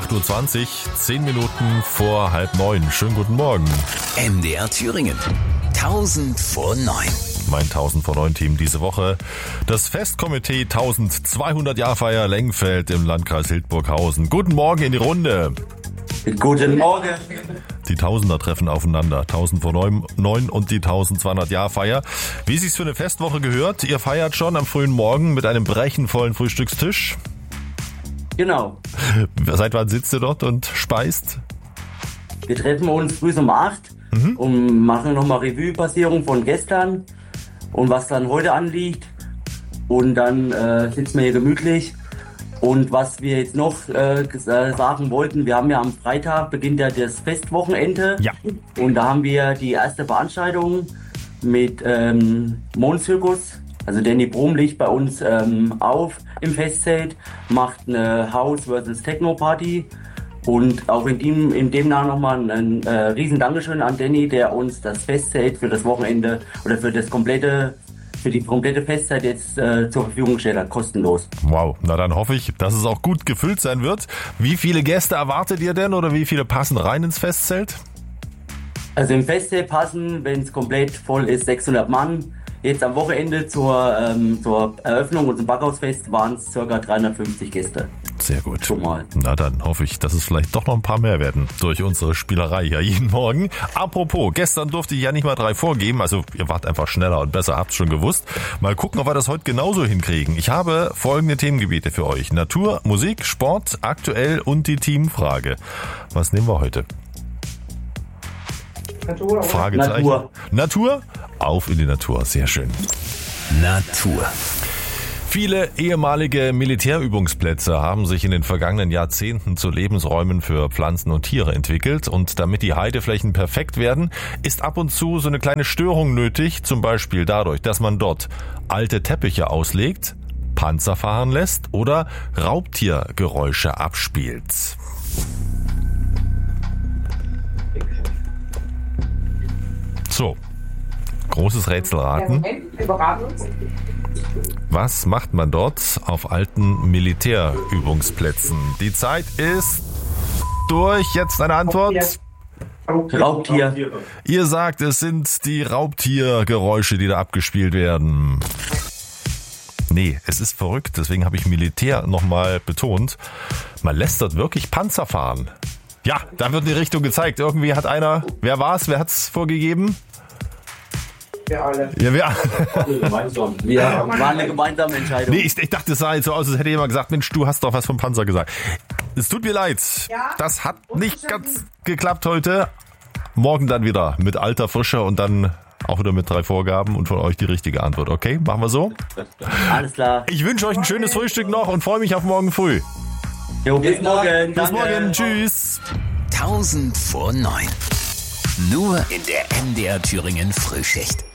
8:20 Uhr, 10 Minuten vor 8:30. Schönen guten Morgen. MDR Thüringen. 1000 vor 9. Mein 1000 vor 9 Team diese Woche. Das Festkomitee 1200 Jahrfeier Lengfeld im Landkreis Hildburghausen. Guten Morgen in die Runde. Guten Morgen. Die Tausender treffen aufeinander. 1000 vor 9 und die 1200 Jahrfeier. Wie sich's für eine Festwoche gehört, ihr feiert schon am frühen Morgen mit einem brechenvollen Frühstückstisch. Genau. Seit wann sitzt ihr dort und speist? Wir treffen uns früh um 8 und machen nochmal Revue-Passierung von gestern und was dann heute anliegt. Und dann sitzen wir hier gemütlich. Und was wir jetzt noch sagen wollten, wir haben ja am Freitag beginnt ja das Festwochenende. Ja. Und da haben wir die erste Veranstaltung mit Mondzirkus. Also Danny Brum legt bei uns auf im Festzelt, macht eine House vs. Techno Party. Und auch in dem Namen nochmal ein riesen Dankeschön an Danny, der uns das Festzelt für das Wochenende oder für die komplette Festzeit jetzt zur Verfügung gestellt hat, kostenlos. Wow, na dann hoffe ich, dass es auch gut gefüllt sein wird. Wie viele Gäste erwartet ihr denn oder wie viele passen rein ins Festzelt? Also im Festzelt passen, wenn es komplett voll ist, 600 Mann. Jetzt am Wochenende zur Eröffnung und zum Backhausfest waren es ca. 350 Gäste. Sehr gut. Schon mal. Na dann hoffe ich, dass es vielleicht doch noch ein paar mehr werden durch unsere Spielerei hier jeden Morgen. Apropos, gestern durfte ich ja nicht mal 3 vorgeben, also ihr wart einfach schneller und besser, habt's schon gewusst. Mal gucken, ob wir das heute genauso hinkriegen. Ich habe folgende Themengebiete für euch. Natur, Musik, Sport, aktuell und die Teamfrage. Was nehmen wir heute? Natur. Fragezeichen. Natur? Auf in die Natur, sehr schön. Natur. Viele ehemalige Militärübungsplätze haben sich in den vergangenen Jahrzehnten zu Lebensräumen für Pflanzen und Tiere entwickelt. Und damit die Heideflächen perfekt werden, ist ab und zu so eine kleine Störung nötig. Zum Beispiel dadurch, dass man dort alte Teppiche auslegt, Panzer fahren lässt oder Raubtiergeräusche abspielt. So, großes Rätselraten. Was macht man dort auf alten Militärübungsplätzen? Die Zeit ist durch. Jetzt eine Antwort. Raubtier. Ihr sagt, es sind die Raubtiergeräusche, die da abgespielt werden. Nee, es ist verrückt. Deswegen habe ich Militär nochmal betont. Man lässt dort wirklich Panzer fahren. Ja, da wird die Richtung gezeigt. Irgendwie hat einer, wer war's? Wer hat's vorgegeben? Wir alle. Ja, wir War eine gemeinsame Entscheidung. Nee, ich dachte, es sah jetzt so aus, als hätte jemand gesagt, Mensch, du hast doch was vom Panzer gesagt. Es tut mir leid. Ja. Das hat nicht ganz geklappt heute. Morgen dann wieder mit alter Frische und dann auch wieder mit 3 Vorgaben und von euch die richtige Antwort. Okay, machen wir so? Alles klar. Ich wünsche euch ein schönes Frühstück noch und freue mich auf morgen früh. Jo, bis morgen. Bis morgen. Tschüss. 1000 vor 9. Nur in der MDR Thüringen Frühschicht.